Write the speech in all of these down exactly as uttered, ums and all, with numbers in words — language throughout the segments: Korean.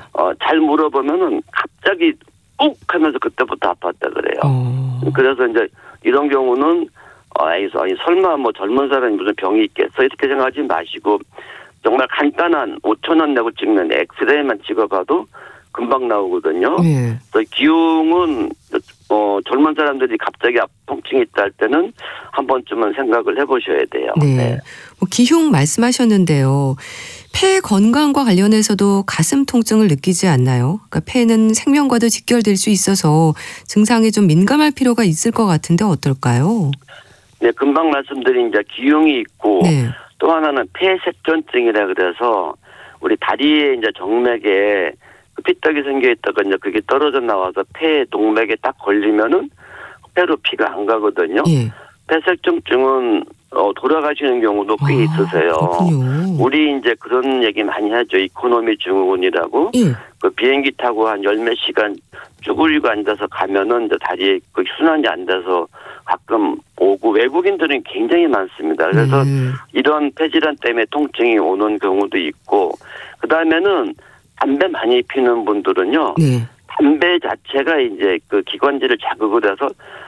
어, 잘 물어보면은 갑자기 욱 하면서 그때부터 아팠다 그래요. 어. 그래서 이제 이런 경우는 어, 아니, 설마 뭐 젊은 사람이 무슨 병이 있겠어 이렇게 생각하지 마시고 정말 간단한 오천 원 내고 찍는 엑스레이만 찍어봐도 금방 나오거든요. 네. 또 기흉은 어, 젊은 사람들이 갑자기 통증이 있다 할 때는 한 번쯤은 생각을 해보셔야 돼요. 네. 네. 뭐 기흉 말씀하셨는데요. 폐 건강과 관련해서도 가슴 통증을 느끼지 않나요? 그러니까 폐는 생명과도 직결될 수 있어서 증상에 좀 민감할 필요가 있을 것 같은데 어떨까요? 네, 금방 말씀드린 이제 기흉이 있고 네. 또 하나는 폐색전증이라 그래서 우리 다리에 이제 정맥에 그 피떡이 생겨 있다가 이제 그게 떨어져 나와서 폐 동맥에 딱 걸리면은 폐로 피가 안 가거든요. 예. 폐색전증은 어, 돌아가시는 경우도 꽤 아, 있으세요. 그렇군요. 우리 이제 그런 얘기 많이 하죠. 이코노미 증후군이라고. 예. 그 비행기 타고 한 열 몇 시간 쭈그리고 앉아서 가면은 이제 다리에 그 순환이 안 돼서 가끔 오고 외국인들은 굉장히 많습니다. 그래서 네. 이런 폐질환 때문에 통증이 오는 경우도 있고 그 다음에는 담배 많이 피는 분들은요. 네. 담배 자체가 이제 그 기관지를 자극을 해서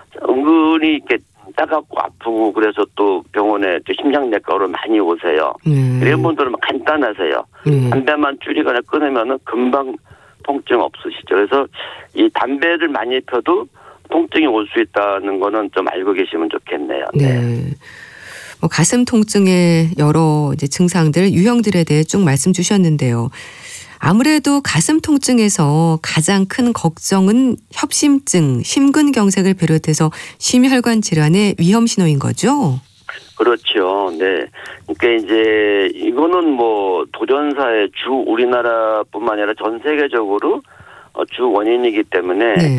은근히 이렇게 따갑고 아프고 그래서 또 병원에 또 심장내과로 많이 오세요. 네. 이런 분들은 간단하세요. 네. 담배만 줄이거나 끊으면은 금방 통증 없으시죠. 그래서 이 담배를 많이 펴도 통증이 올 수 있다는 거는 좀 알고 계시면 좋겠네요. 네. 네. 뭐 가슴 통증의 여러 이제 증상들, 유형들에 대해 쭉 말씀 주셨는데요. 아무래도 가슴 통증에서 가장 큰 걱정은 협심증, 심근경색을 비롯해서 심혈관 질환의 위험 신호인 거죠? 그렇죠. 네. 그러니까 이제 이거는 뭐 도전사의 주 우리나라뿐만 아니라 전 세계적으로 주 원인이기 때문에 네.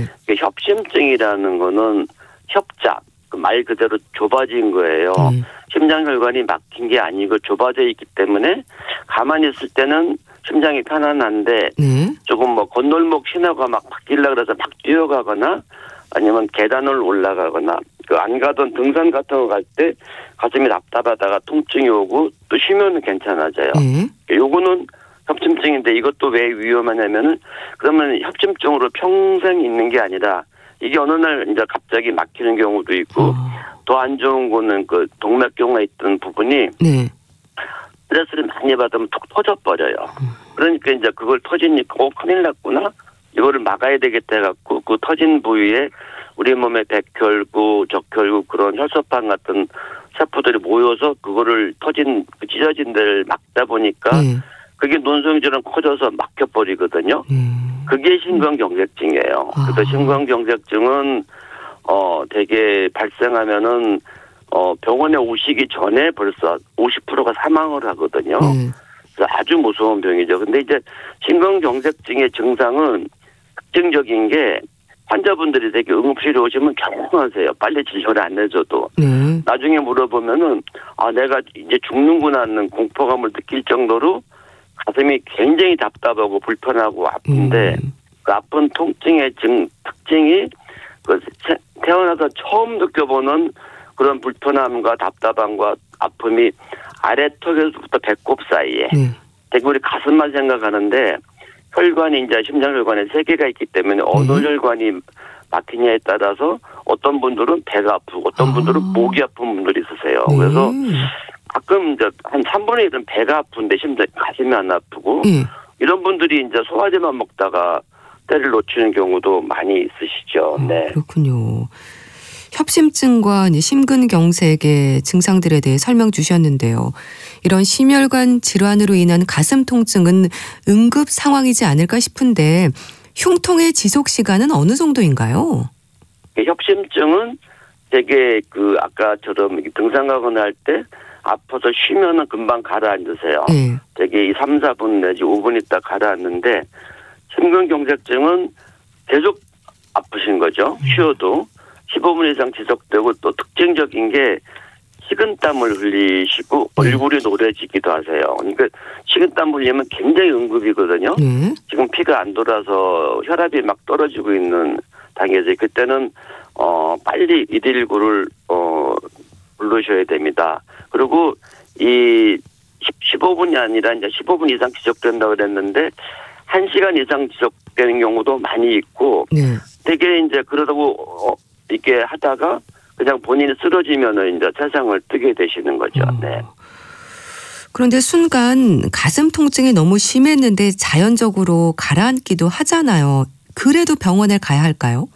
협심증이라는 거는 협작, 말 그대로 좁아진 거예요. 네. 심장혈관이 막힌 게 아니고 좁아져 있기 때문에 가만히 있을 때는 심장이 편안한데 네. 조금 뭐 건널목 신호가 막 바뀌려고 그래서 막 뛰어가거나 아니면 계단을 올라가거나 그 안 가던 등산 같은 거 갈 때 가슴이 답답하다가 통증이 오고 또 쉬면은 괜찮아져요. 네. 요거는 협심증인데 이것도 왜 위험하냐면은 그러면 협심증으로 평생 있는 게 아니라 이게 어느 날 이제 갑자기 막히는 경우도 있고 아. 더 안 좋은 거는 그 동맥경화에 있던 부분이 네. 스트레스를 많이 받으면 툭 터져버려요. 그러니까 이제 그걸 터지니까 어 큰일 났구나. 이거를 막아야 되겠다 해갖고 그 터진 부위에 우리 몸의 백혈구, 적혈구 그런 혈소판 같은 세포들이 모여서 그거를 터진 그 찢어진 데를 막다 보니까 네. 그게 논성처럼 커져서 막혀버리거든요. 네. 그게 심근경색증이에요. 아. 그래서 심근경색증은 어 되게 발생하면은 어 병원에 오시기 전에 벌써 오십 퍼센트가 사망을 하거든요. 네. 그래서 아주 무서운 병이죠. 근데 이제 심근경색증의 증상은 특징적인 게 환자분들이 되게 응급실에 오시면 경황하세요. 빨리 진료를 안 해줘도. 네. 나중에 물어보면은 아 내가 이제 죽는구나 하는 공포감을 느낄 정도로 가슴이 굉장히 답답하고 불편하고 아픈데 음. 그 아픈 통증의 증 특징이 그 태어나서 처음 느껴보는 그런 불편함과 답답함과 아픔이 아래턱에서부터 배꼽 사이에 네. 되게 우리 가슴만 생각하는데 혈관이 이제 심장혈관에 세 개가 있기 때문에 어느 네. 혈관이 막히냐에 따라서 어떤 분들은 배가 아프고 어떤 아. 분들은 목이 아픈 분들이 있으세요. 네. 그래서 가끔 이제 한 삼분의 일은 배가 아픈데 심장 가슴이 안 아프고 네. 이런 분들이 이제 소화제만 먹다가 때를 놓치는 경우도 많이 있으시죠. 네. 아, 그렇군요. 협심증과 심근경색의 증상들에 대해 설명 주셨는데요. 이런 심혈관 질환으로 인한 가슴 통증은 응급 상황이지 않을까 싶은데 흉통의 지속 시간은 어느 정도인가요? 협심증은 되게 그 아까처럼 등산 가거나 할 때 아파서 쉬면은 금방 가라앉으세요. 네. 되게 삼, 사 분 내지 오 분 있다 가라앉는데 심근경색증은 계속 아프신 거죠. 쉬어도 십오 분 이상 지속되고 또 특징적인 게 식은땀을 흘리시고 얼굴이 노래지기도 하세요. 그러니까 식은땀 흘리면 굉장히 응급이거든요. 네. 지금 피가 안 돌아서 혈압이 막 떨어지고 있는 단계에서 그때는 어 빨리 일일구를 어 부르셔야 됩니다. 그리고 이 십오 분이 아니라 이제 십오 분 이상 지속된다고 그랬는데 한 시간 이상 지속되는 경우도 많이 있고 네. 되게 이제 그러다고 어, 이렇게 하다가 그냥 본인이 쓰러지면은 이제 세상을 뜨게 되시는 거죠. 어. 네. 그런데 순간 가슴 통증이 너무 심했는데 자연적으로 가라앉기도 하잖아요. 그래도 병원에 가야 할까요?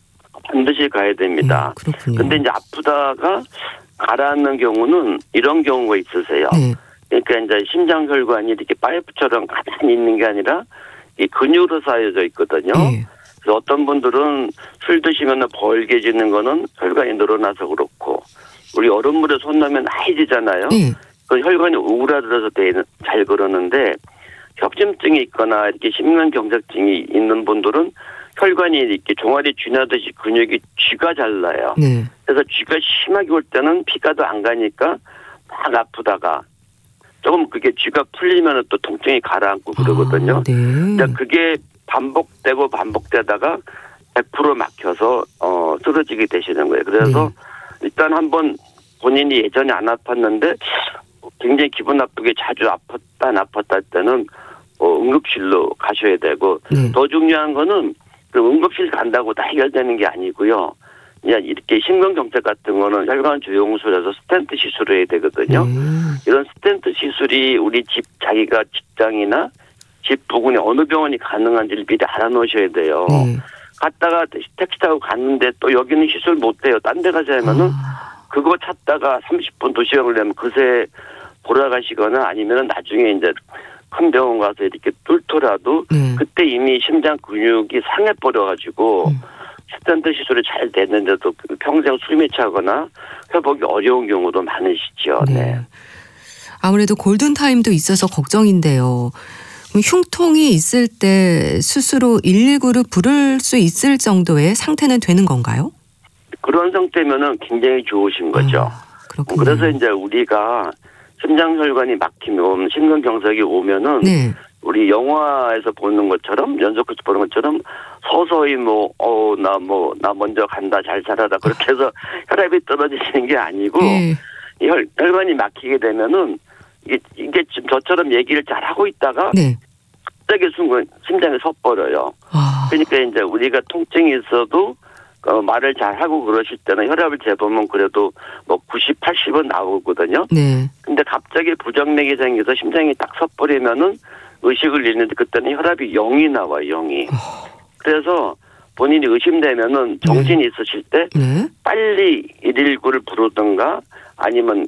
반드시 가야 됩니다. 네, 그렇군요. 근데 이제 아프다가 가라앉는 경우는 이런 경우가 있으세요. 네. 그러니까 이제 심장혈관이 이렇게 파이프처럼 가만히 있는 게 아니라 이 근육으로 쌓여져 있거든요. 네. 그래서 어떤 분들은 술 드시면 벌게지는 거는 혈관이 늘어나서 그렇고 우리 얼음물에 손 넣으면 하얘지잖아요. 네. 그 혈관이 오그라들어서 잘 그러는데 협심증이 있거나 이렇게 심근경색증이 있는 분들은 혈관이 이렇게 종아리 쥐나듯이 근육이 쥐가 잘 나요. 네. 그래서 쥐가 심하게 올 때는 피가 더 안 가니까 막 아프다가 조금 그게 쥐가 풀리면 또 통증이 가라앉고 그러거든요. 아, 네. 그러니까 그게 반복되고 반복되다가 백 퍼센트 막혀서 어, 쓰러지게 되시는 거예요. 그래서 네. 일단 한번 본인이 예전에 안 아팠는데 굉장히 기분 나쁘게 자주 아팠다 안 아팠다 할 때는 어, 응급실로 가셔야 되고 네. 더 중요한 거는 그 응급실 간다고 다 해결되는 게 아니고요. 그냥 이렇게 심근경색 같은 거는 혈관 조영술에서 스텐트 시술을 해야 되거든요. 네. 이런 스텐트 시술이 우리 집 자기가 직장이나 집 부근에 어느 병원이 가능한지를 미리 알아놓으셔야 돼요. 네. 갔다가 택시 타고 갔는데 또 여기는 시술 못 해요. 딴 데 가자 하면은 아. 그거 찾다가 삼십 분, 두 시간 걸리면 그새 돌아가시거나 아니면 나중에 이제 큰 병원 가서 이렇게 뚫더라도 네. 그때 이미 심장 근육이 상해버려가지고 음. 스텐트 시술이 잘 됐는데도 평생 숨이 차거나 회복이 어려운 경우도 많으시죠. 네. 네. 아무래도 골든타임도 있어서 걱정인데요. 흉통이 있을 때 스스로 일일구를 부를 수 있을 정도의 상태는 되는 건가요? 그런 상태면은 굉장히 좋으신 거죠. 아, 그렇군요. 그래서 이제 우리가 심장혈관이 막히면 심근경색이 오면은 네. 우리 영화에서 보는 것처럼 연속해서 보는 것처럼 서서히 뭐 어 나 뭐 나 먼저 간다 잘 살아라 그렇게 해서 혈압이 떨어지시는 게 아니고 네. 이 혈, 혈관이 막히게 되면은 이게 이게 지금 저처럼 얘기를 잘 하고 있다가 네. 갑자기 순간 심장이 섰버려요. 아. 그러니까 이제 우리가 통증이 있어도 어, 말을 잘 하고 그러실 때는 혈압을 재보면 그래도 뭐 구십, 팔십은 나오거든요. 네. 근데 갑자기 부정맥이 생겨서 심장이 딱 섰버리면은 의식을 잃는데 그때는 혈압이 영이 나와요, 영이. 그래서 본인이 의심되면은 정신이 있으실 때 네. 빨리 일일구를 부르든가 아니면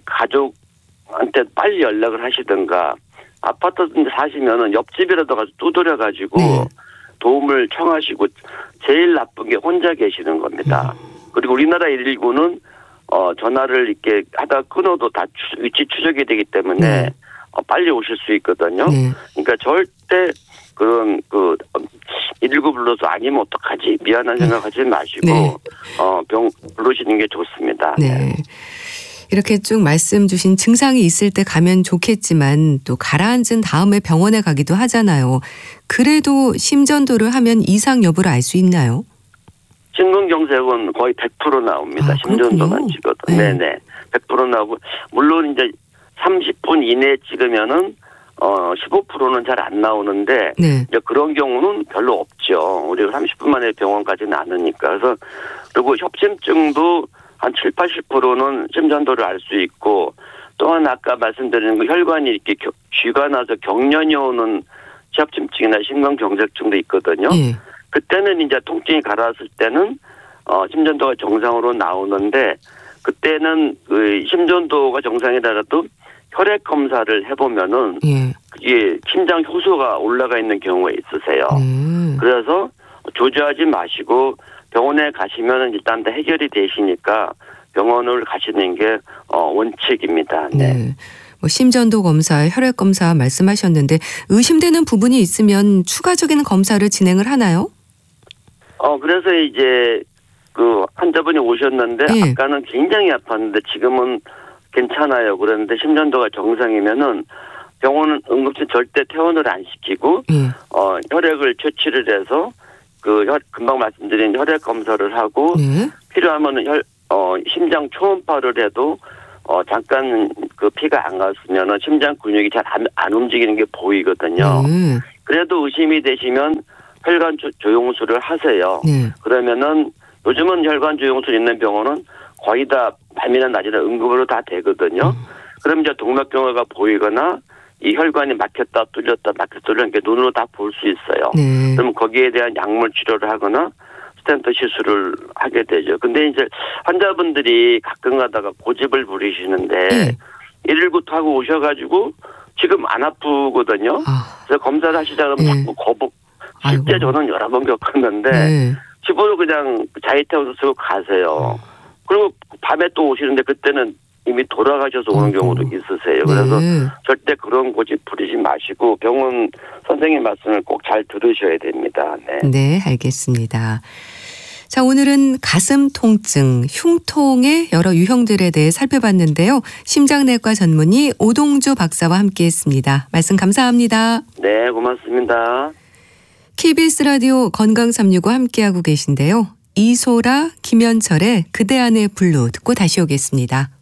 가족한테 빨리 연락을 하시든가 아파트 사시면은 옆집이라도 가서 두드려가지고 네. 도움을 청하시고 제일 나쁜 게 혼자 계시는 겁니다. 음. 그리고 우리나라 일일구는 어, 전화를 이렇게 하다 끊어도 다 추, 위치 추적이 되기 때문에 네. 어, 빨리 오실 수 있거든요. 네. 그러니까 절대 그런 그 일일구 불러서 아니면 어떡하지 미안한 생각하지 마시고 네. 어, 병 부르시는 게 좋습니다. 네. 이렇게 쭉 말씀 주신 증상이 있을 때 가면 좋겠지만 또 가라앉은 다음에 병원에 가기도 하잖아요. 그래도 심전도를 하면 이상 여부를 알 수 있나요? 심근경색은 거의 백 퍼센트 나옵니다. 아, 심전도만 찍어도. 네. 네네. 백 퍼센트 나오고 물론 이제 삼십 분 이내에 찍으면은 어 십오 퍼센트는 잘 안 나오는데 네. 이제 그런 경우는 별로 없죠. 우리가 삼십 분 만에 병원 가지는 않으니까. 그래서 그리고 협심증도 한 칠, 팔십 퍼센트는 심전도를 알 수 있고 또 하나 아까 말씀드린 그 혈관이 이렇게 겨, 쥐가 나서 경련이 오는 협심증이나 심근경색증도 있거든요. 네. 그때는 이제 통증이 가라앉을 때는 어 심전도가 정상으로 나오는데 그때는 그 심전도가 정상이라도 혈액 검사를 해보면은 예. 이게 심장 효소가 올라가 있는 경우가 있으세요. 네. 그래서 조절하지 마시고 병원에 가시면은 일단 다 해결이 되시니까 병원을 가시는 게 어, 원칙입니다. 네. 네. 뭐 심전도 검사, 혈액 검사 말씀하셨는데 의심되는 부분이 있으면 추가적인 검사를 진행을 하나요? 어 그래서 이제 그 환자분이 오셨는데 예. 아까는 굉장히 아팠는데 지금은 괜찮아요. 그런데 심전도가 정상이면은 병원은 응급실 절대 퇴원을 안 시키고 예. 어 혈액을 채취를 해서 그 혈, 금방 말씀드린 혈액 검사를 하고 네. 필요하면은 혈, 어 심장 초음파를 해도 어 잠깐 그 피가 안 갔으면은 심장 근육이 잘 안 안 움직이는 게 보이거든요. 네. 그래도 의심이 되시면 혈관 조- 조영술을 하세요. 네. 그러면은 요즘은 혈관 조영술 있는 병원은 거의 다 밤이나 낮이나 응급으로 다 되거든요. 음. 그럼 이제 동맥경화가 보이거나 이 혈관이 막혔다 뚫렸다 막혔다 뚫렸다 이렇게 눈으로 다 볼 수 있어요. 네. 그럼 거기에 대한 약물 치료를 하거나 스텐트 시술을 하게 되죠. 근데 이제 환자분들이 가끔 가다가 고집을 부리시는데 네. 일일구 타고 오셔가지고 지금 안 아프거든요. 아, 그래서 검사를 하시다 그러면 네. 자꾸 거북. 실제 아이고. 저는 여러 번 겪었는데 네. 집으로 그냥 자이태우서 쓰고 가세요. 그리고 밤에 또 오시는데 그때는 이미 돌아가셔서 오는 아이고. 경우도 있으세요. 그래서 네. 절대 그런 고집 부리지 마시고 병원 선생님 말씀을 꼭 잘 들으셔야 됩니다. 네. 네, 알겠습니다. 자, 오늘은 가슴 통증, 흉통의 여러 유형들에 대해 살펴봤는데요. 심장내과 전문의 오동주 박사와 함께했습니다. 말씀 감사합니다. 네, 고맙습니다. 케이비에스 라디오 건강삼육오 함께하고 계신데요. 이소라, 김현철의 그대 안의 블루 듣고 다시 오겠습니다.